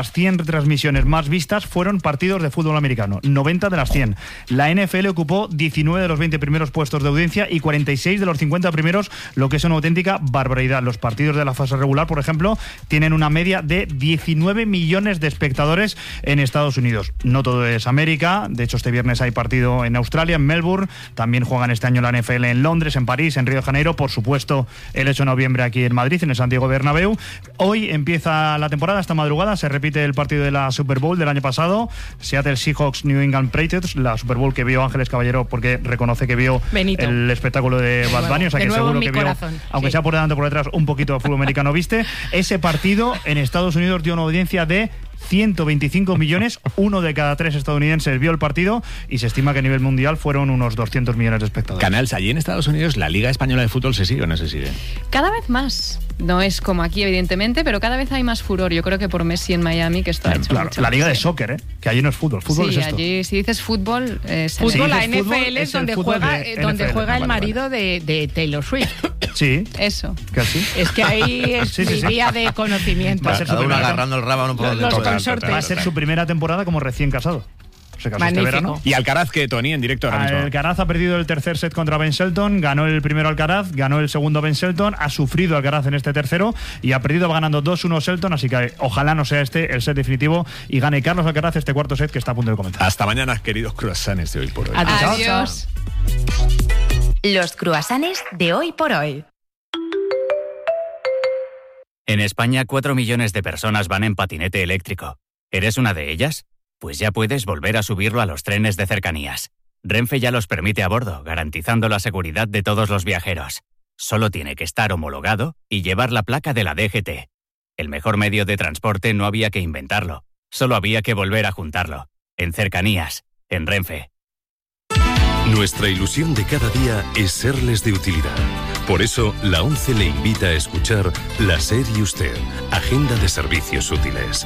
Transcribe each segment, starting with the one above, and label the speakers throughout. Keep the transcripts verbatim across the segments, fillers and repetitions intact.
Speaker 1: Las cien retransmisiones más vistas fueron partidos de fútbol americano, noventa de las cien. La N F L ocupó diecinueve de los veinte primeros puestos de audiencia y cuarenta y seis de los cincuenta primeros, lo que es una auténtica barbaridad. Los partidos de la fase regular, por ejemplo, tienen una media de diecinueve millones de espectadores en Estados Unidos. No todo es América, de hecho este viernes hay partido en Australia, en Melbourne, también juegan este año la N F L en Londres, en París, en Río de Janeiro, por supuesto el ocho de noviembre aquí en Madrid, en el Santiago Bernabéu. Hoy empieza la temporada, esta madrugada se repite el partido de la Super Bowl del año pasado, Seattle Seahawks, New England Patriots, la Super Bowl que vio Ángeles Caballero porque reconoce que vio Benito. El espectáculo de Bad Bunny, o sea que seguro que vio, corazón. aunque sí. sea por delante o por detrás, un poquito de fútbol americano viste. Ese partido en Estados Unidos dio una audiencia de ciento veinticinco millones, uno de cada tres estadounidenses vio el partido y se estima que a nivel mundial fueron unos doscientos millones de espectadores.
Speaker 2: Canals, allí en Estados Unidos, ¿la Liga Española de Fútbol se sigue o no se sigue?
Speaker 3: Cada vez más. No es como aquí, evidentemente, pero cada vez hay más furor. Yo creo que por Messi en Miami, que esto ha hecho
Speaker 1: claro,
Speaker 3: mucho.
Speaker 1: La Liga
Speaker 3: sí.
Speaker 1: de soccer, ¿eh? Que allí no es fútbol. Fútbol
Speaker 3: sí,
Speaker 1: es esto.
Speaker 3: allí si dices fútbol... Eh,
Speaker 4: fútbol,
Speaker 3: si
Speaker 4: la N F L es donde juega, de donde N F L, juega el marido de, de Taylor Swift.
Speaker 1: Sí.
Speaker 3: Eso.
Speaker 1: ¿Casi?
Speaker 4: Es que ahí es
Speaker 1: sí, sí,
Speaker 4: mi
Speaker 1: sí.
Speaker 4: día de conocimiento.
Speaker 5: Va a ser Cada uno agarrando el rábano por donde
Speaker 1: Va a ser su primera temporada como recién casado. Se casó este verano.
Speaker 2: ¿Y Alcaraz qué, Tony, en directo ahora mismo?
Speaker 1: Alcaraz ha perdido el tercer set contra Ben Shelton, ganó el primero Alcaraz, ganó el segundo Ben Shelton, ha sufrido Alcaraz en este tercero y ha perdido, va ganando dos uno Shelton, así que ojalá no sea este el set definitivo y gane Carlos Alcaraz este cuarto set que está a punto de comenzar.
Speaker 2: Hasta mañana, queridos croissants de hoy por hoy.
Speaker 3: Adiós. Adiós.
Speaker 6: Los croissants de hoy por hoy.
Speaker 7: En España, cuatro millones de personas van en patinete eléctrico. ¿Eres una de ellas? Pues ya puedes volver a subirlo a los trenes de cercanías. Renfe ya los permite a bordo, garantizando la seguridad de todos los viajeros. Solo tiene que estar homologado y llevar la placa de la D G T. El mejor medio de transporte no había que inventarlo, solo había que volver a juntarlo. En cercanías, en Renfe.
Speaker 8: Nuestra ilusión de cada día es serles de utilidad. Por eso, la ONCE le invita a escuchar La SER y Usted, Agenda de Servicios Útiles.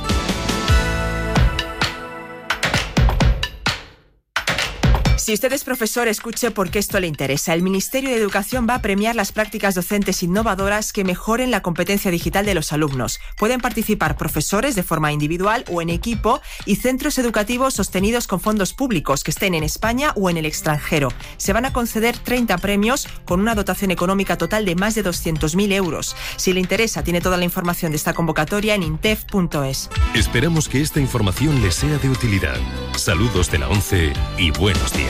Speaker 9: Si usted es profesor, escuche porque esto le interesa. El Ministerio de Educación va a premiar las prácticas docentes innovadoras que mejoren la competencia digital de los alumnos. Pueden participar profesores de forma individual o en equipo y centros educativos sostenidos con fondos públicos que estén en España o en el extranjero. Se van a conceder treinta premios con una dotación económica total de más de doscientos mil euros. Si le interesa, tiene toda la información de esta convocatoria en intef punto es.
Speaker 8: Esperamos que esta información le sea de utilidad. Saludos de la ONCE y buenos días.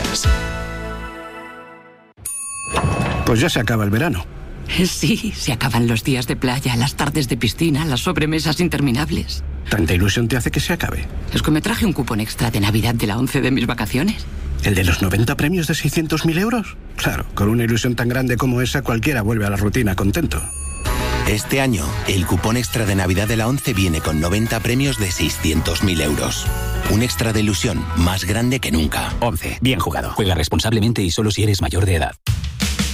Speaker 10: Pues ya se acaba el verano.
Speaker 11: Sí, se acaban los días de playa, las tardes de piscina, las sobremesas interminables.
Speaker 10: ¿Tanta ilusión te hace que se acabe?
Speaker 11: Es que me traje un cupón extra de Navidad de la ONCE de mis vacaciones.
Speaker 10: ¿El de los noventa premios de seiscientos mil euros? Claro, con una ilusión tan grande como esa, cualquiera vuelve a la rutina contento.
Speaker 12: Este año, el cupón extra de Navidad de la ONCE viene con noventa premios de seiscientos mil euros. Un extra de ilusión más grande que nunca.
Speaker 13: ONCE, bien jugado. Juega responsablemente y solo si eres mayor de edad.